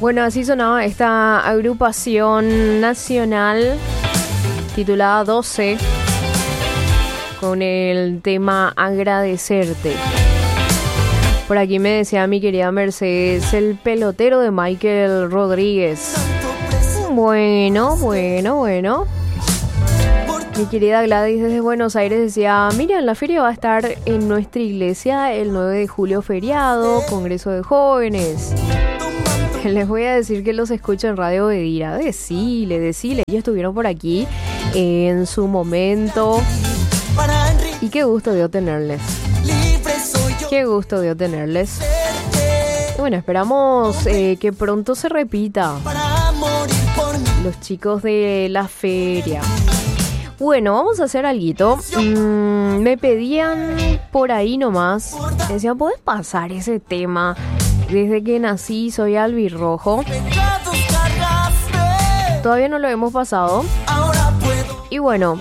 Bueno, así sonaba esta agrupación nacional titulada 12 con el tema Agradecerte. Por aquí me decía mi querida Mercedes, el pelotero de Michael Rodríguez. Bueno. Mi querida Gladys desde Buenos Aires decía, mira, la feria va a estar en nuestra iglesia el 9 de julio feriado, Congreso de Jóvenes. Les voy a decir que los escucho en Radio Bedira. Decile. Ellos estuvieron por aquí en su momento. Y qué gusto dio tenerles. Qué gusto dio tenerles. Y bueno, esperamos que pronto se repita. Los chicos de la feria. Bueno, vamos a hacer alguito. Me pedían por ahí nomás. Me decían, ¿podés pasar ese tema? Desde que nací soy albirrojo. Todavía no lo hemos pasado. Y bueno,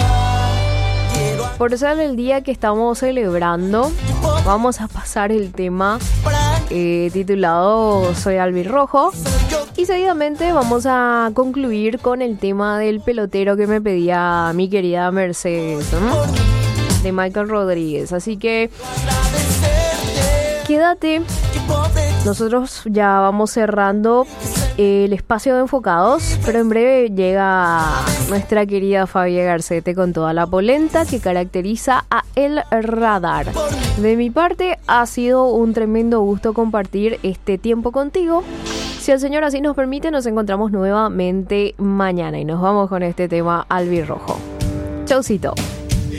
por ser el día que estamos celebrando, vamos a pasar el tema titulado Soy albirrojo. Y seguidamente vamos a concluir con el tema del pelotero que me pedía mi querida Mercedes, ¿no? De Michael Rodríguez. Así que quédate. Nosotros ya vamos cerrando el espacio de Enfocados, pero en breve llega nuestra querida Fabia Garcete con toda la polenta que caracteriza a El Radar. De mi parte, ha sido un tremendo gusto compartir este tiempo contigo. Si el Señor así nos permite, nos encontramos nuevamente mañana y nos vamos con este tema albirrojo. Chaucito.